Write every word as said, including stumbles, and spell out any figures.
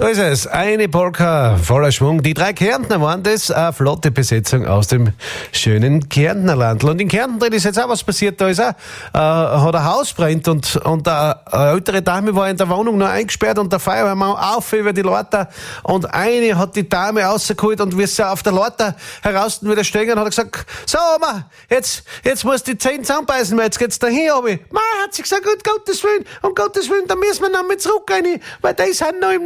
So ist es. Eine Polka voller Schwung. Die drei Kärntner waren das. Eine flotte Besetzung aus dem schönen Kärntnerland. Und in Kärnten drin ist jetzt auch was passiert. Da ist auch, äh, hat ein Haus brennt und, und eine, eine ältere Dame war in der Wohnung noch eingesperrt und der Feuerwehrmann auf über die Leiter und eine hat die Dame rausgeholt und wie sie auf der Leiter heraus wieder stehen hat er gesagt, so, Oma, jetzt, jetzt musst du die Zähne zusammenbeißen, weil jetzt geht's dahin, Obi. Ma, hat sie gesagt, um Gottes Willen, um Gottes Willen, da müssen wir noch mal zurück rein, weil die sind noch im